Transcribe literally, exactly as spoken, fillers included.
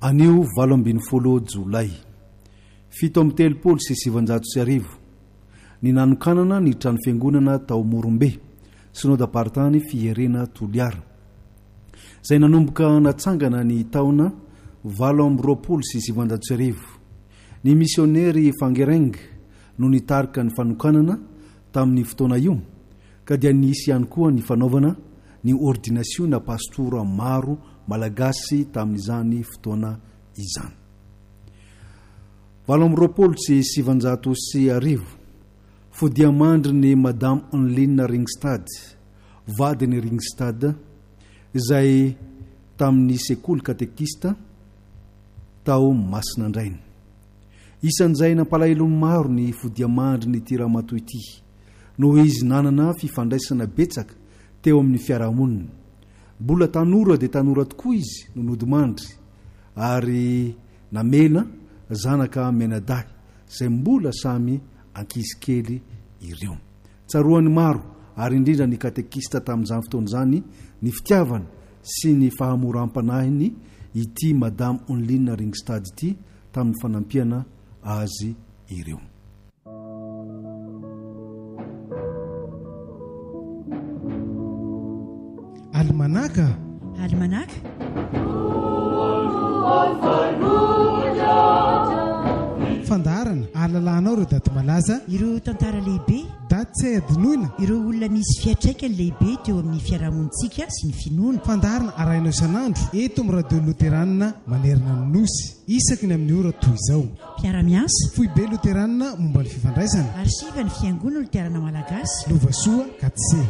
Anio valo ambin'ny folo jolay fito amin'ny telopolo sy sivanjato sy arivo ny nanokanana ny trano fiangonana tao Morombe synodam-paritany Fiherena Toliara izay nanomboka natsangana ny taona valo amby roapolo sy sivanjato sy arivo. Ny misionery Fangereng no nitarika ny fanokanana tamin'ny fotoana io ka dia nisy ihany koa ny fanaovana ny ordinasiona pastora maro malagasy tamin'izany fotoana izany. Valo amby roapolo sy sivanjato sy arivo fodiamandry ny Madame Anlina Ringstad, vadiny Ringstad izay tamin'ny sekoly katekista tao Masinandraina. Isan'izay nampalahelo maro ny fodiamandry ny Tiramatoy ity noho izy nanana fifandraisana betsaka teo amin'ny fiarahamonina. Mbola tanora dia tanora tokoa izy no nodimandry ary namena zanaka menadahy izay mbola samy ankizy kely ireo. Tsaroany maro ary indrindra ny katekista tamin'izany fotoana izany ny fitiavana sy ny fahamoram-panahiny ity Madame Anlina Ringstad ity tamin'ny fanampiana azy ireo. Almanaka Almanaka fandarana ahalalànao ireo daty malaza, ireo tantara lehibe, daty tsy adinoina, ireo olona misy fiatraikany lehibe teo amin'ny fiarahamonitsika sy ny finoana. Fandarana arahinao isan'andro eto amin'ny radio Loterana Manerana ny Nosy isaky ny amin'ny ora toy izao. Mpiara-miasa Foibe Loterana momba ny fifandraisana, arsiva ny fiangonana Loterana Malagasy, Lovasoa Katse.